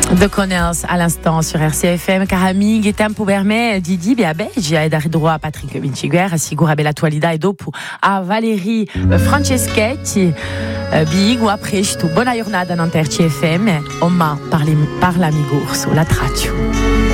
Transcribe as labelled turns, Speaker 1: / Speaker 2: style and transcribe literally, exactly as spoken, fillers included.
Speaker 1: The Connells à l'instant sur R C F M. Caramig e tempo per me Didi bia begi a dare droit a Patrick Vinciguer assicura bella attualità e dopo a Valérie Franceschetti big o apresto buona giornata non R C F M omma parli parla mi gorso la traccio.